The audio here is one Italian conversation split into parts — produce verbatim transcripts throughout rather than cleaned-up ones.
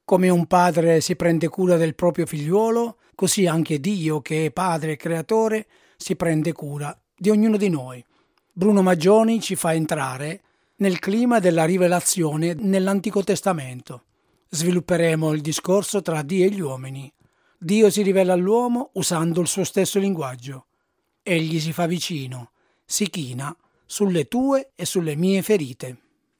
Come un padre si prende cura del proprio figliuolo, così anche Dio, che è Padre e Creatore, si prende cura di ognuno di noi. Bruno Maggioni ci fa entrare nel clima della rivelazione nell'Antico Testamento. Svilupperemo il discorso tra Dio e gli uomini. Dio si rivela all'uomo usando il suo stesso linguaggio. Egli si fa vicino, si china sulle tue e sulle mie ferite.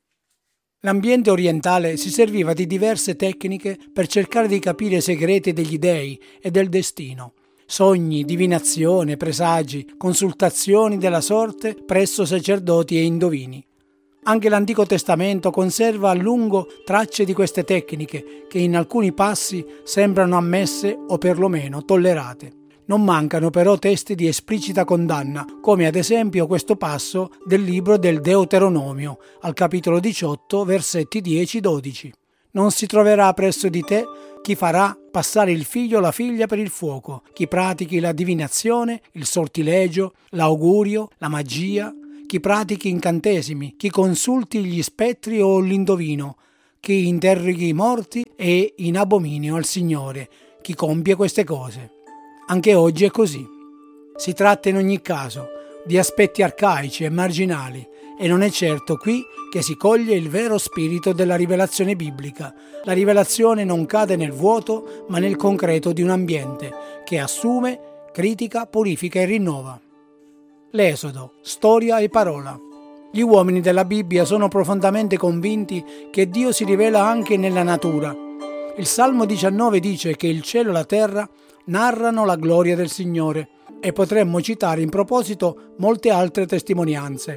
L'ambiente orientale si serviva di diverse tecniche per cercare di capire i segreti degli dei e del destino. Sogni, divinazione, presagi, consultazioni della sorte presso sacerdoti e indovini. Anche l'Antico Testamento conserva a lungo tracce di queste tecniche che in alcuni passi sembrano ammesse o perlomeno tollerate. Non mancano però testi di esplicita condanna, come ad esempio questo passo del libro del Deuteronomio, al capitolo diciotto, versetti dieci dodici. Non si troverà presso di te chi farà passare il figlio o la figlia per il fuoco, chi pratichi la divinazione, il sortilegio, l'augurio, la magia, chi pratichi incantesimi, chi consulti gli spettri o l'indovino, chi interroghi i morti e in abominio al Signore, chi compie queste cose. Anche oggi è così. Si tratta in ogni caso di aspetti arcaici e marginali e non è certo qui che si coglie il vero spirito della rivelazione biblica. La rivelazione non cade nel vuoto, ma nel concreto di un ambiente che assume, critica, purifica e rinnova. L'esodo, storia e parola. Gli uomini della Bibbia sono profondamente convinti che Dio si rivela anche nella natura. Il Salmo diciannove dice che il cielo e la terra narrano la gloria del Signore e potremmo citare in proposito molte altre testimonianze.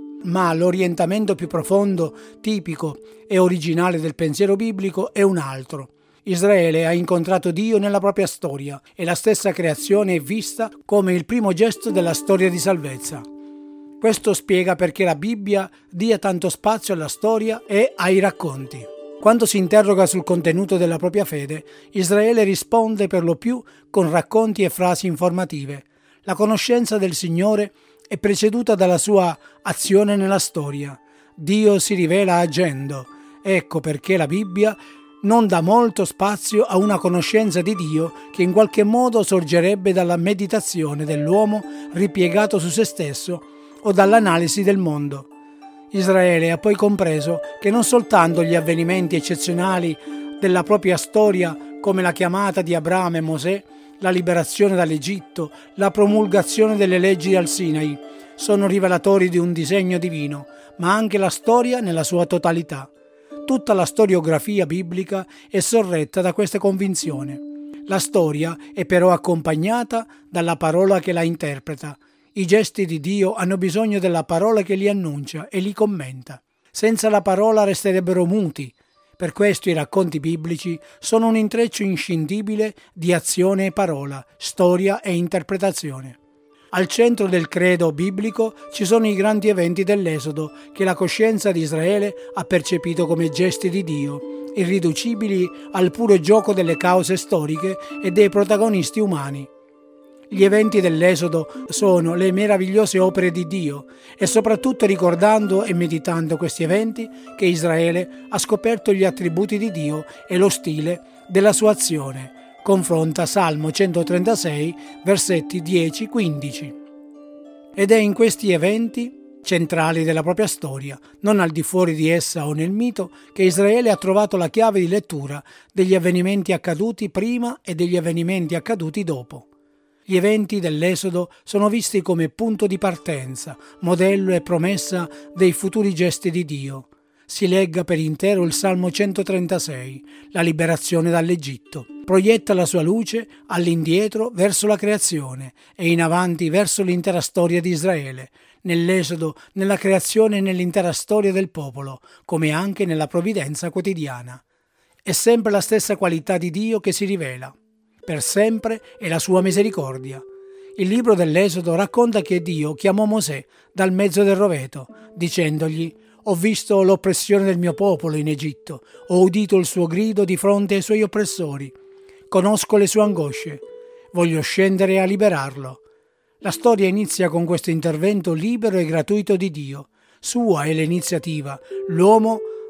Ma l'orientamento più profondo, tipico e originale del pensiero biblico è un altro. Israele ha incontrato Dio nella propria storia e la stessa creazione è vista come il primo gesto della storia di salvezza. Questo spiega perché la Bibbia dia tanto spazio alla storia e ai racconti. Quando si interroga sul contenuto della propria fede, Israele risponde per lo più con racconti e frasi informative. La conoscenza del Signore è preceduta dalla sua azione nella storia. Dio si rivela agendo. Ecco perché la Bibbia non dà molto spazio a una conoscenza di Dio che in qualche modo sorgerebbe dalla meditazione dell'uomo ripiegato su se stesso o dall'analisi del mondo. Israele ha poi compreso che non soltanto gli avvenimenti eccezionali della propria storia, come la chiamata di Abramo e Mosè, la liberazione dall'Egitto, la promulgazione delle leggi al Sinai, sono rivelatori di un disegno divino, ma anche la storia nella sua totalità. Tutta la storiografia biblica è sorretta da questa convinzione. La storia è però accompagnata dalla parola che la interpreta. I gesti di Dio hanno bisogno della parola che li annuncia e li commenta. Senza la parola resterebbero muti. Per questo i racconti biblici sono un intreccio inscindibile di azione e parola, storia e interpretazione. Al centro del credo biblico ci sono i grandi eventi dell'Esodo che la coscienza di Israele ha percepito come gesti di Dio, irriducibili al puro gioco delle cause storiche e dei protagonisti umani. Gli eventi dell'Esodo sono le meravigliose opere di Dio e soprattutto ricordando e meditando questi eventi che Israele ha scoperto gli attributi di Dio e lo stile della sua azione. Confronta Salmo centotrentasei, versetti dieci quindici. Ed è in questi eventi centrali della propria storia, non al di fuori di essa o nel mito, che Israele ha trovato la chiave di lettura degli avvenimenti accaduti prima e degli avvenimenti accaduti dopo. Gli eventi dell'Esodo sono visti come punto di partenza, modello e promessa dei futuri gesti di Dio. Si legga per intero il Salmo centotrentasei, la liberazione dall'Egitto. Proietta la sua luce all'indietro verso la creazione e in avanti verso l'intera storia di Israele, nell'Esodo, nella creazione e nell'intera storia del popolo, come anche nella provvidenza quotidiana. È sempre la stessa qualità di Dio che si rivela. Per sempre è la sua misericordia. Il libro dell'Esodo racconta che Dio chiamò Mosè dal mezzo del roveto, dicendogli: «Ho visto l'oppressione del mio popolo in Egitto, ho udito il suo grido di fronte ai suoi oppressori, conosco le sue angosce, voglio scendere a liberarlo». La storia inizia con questo intervento libero e gratuito di Dio. Sua è l'iniziativa, l'uomo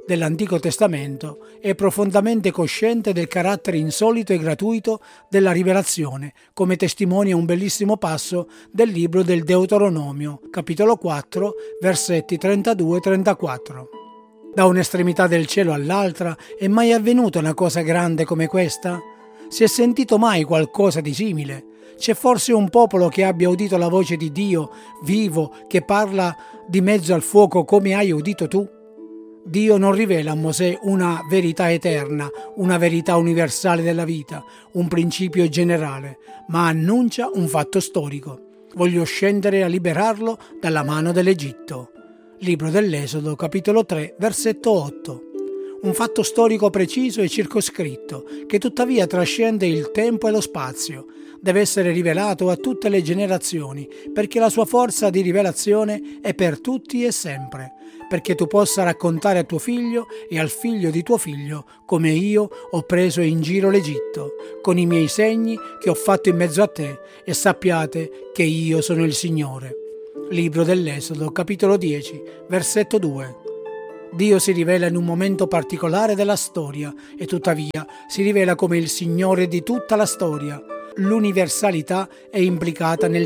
dell'Antico Testamento, è profondamente cosciente del carattere insolito e gratuito della rivelazione, come testimonia un bellissimo passo del libro del Deuteronomio, capitolo quattro, versetti trentadue trentaquattro. Da un'estremità del cielo all'altra è mai avvenuta una cosa grande come questa? Si è sentito mai qualcosa di simile? C'è forse un popolo che abbia udito la voce di Dio vivo che parla di mezzo al fuoco come hai udito tu? Dio non rivela a Mosè una verità eterna, una verità universale della vita, un principio generale, ma annuncia un fatto storico. Voglio scendere a liberarlo dalla mano dell'Egitto. Libro dell'Esodo, capitolo tre, versetto otto. Un fatto storico preciso e circoscritto, che tuttavia trascende il tempo e lo spazio. Deve essere rivelato a tutte le generazioni, perché la sua forza di rivelazione è per tutti e sempre, perché tu possa raccontare a tuo figlio e al figlio di tuo figlio come io ho preso in giro l'Egitto, con i miei segni che ho fatto in mezzo a te, e sappiate che io sono il Signore. Libro dell'Esodo, capitolo dieci, versetto due. Dio si rivela in un momento particolare della storia e tuttavia si rivela come il Signore di tutta la storia. L'universalità è implicata nel